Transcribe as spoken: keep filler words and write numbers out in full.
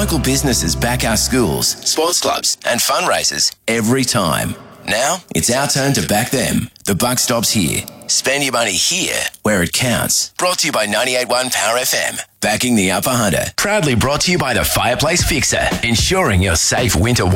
local businesses back our schools, sports clubs and fundraisers every time. Now, it's our turn to back them. The buck stops here. Spend your money here where it counts. Brought to you by ninety-eight point one Power F M. Backing the Upper Hunter. Proudly brought to you by the Fireplace Fixer. Ensuring your safe winter